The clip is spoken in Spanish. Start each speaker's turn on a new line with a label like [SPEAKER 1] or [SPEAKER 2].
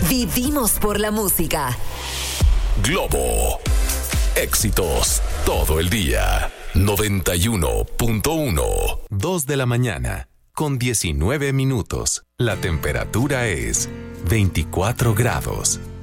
[SPEAKER 1] Vivimos por la música.
[SPEAKER 2] Globo. Éxitos todo el día. 91.1. 2 de la mañana, con 19 minutos. La temperatura es 24 grados.